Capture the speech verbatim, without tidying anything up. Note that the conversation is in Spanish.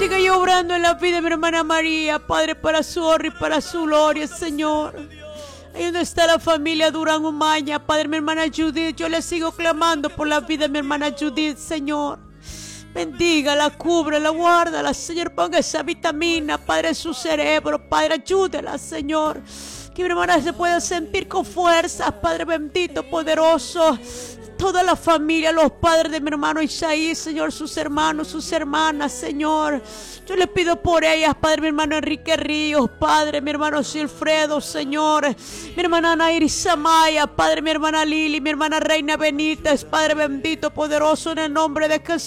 Sigue obrando en la vida de mi hermana María, Padre, para su honra y para su gloria, Señor. Ahí donde está la familia Durán Umaña, Padre, mi hermana Judith, yo le sigo clamando por la vida de mi hermana Judith, Señor. Bendígala, cúbrela, guárdala, Señor, ponga esa vitamina, Padre, en su cerebro, Padre, ayúdela, Señor. Que mi hermana se pueda sentir con fuerzas, Padre bendito, poderoso. Toda la familia, los padres de mi hermano Isaí, Señor, sus hermanos, sus hermanas, Señor. Yo le pido por ellas, Padre, mi hermano Enrique Ríos, Padre, mi hermano Silfredo, Señor. Mi hermana Nairi Samaya, Padre, mi hermana Lili, mi hermana Reina Benítez, Padre bendito, poderoso, en el nombre de Jesús.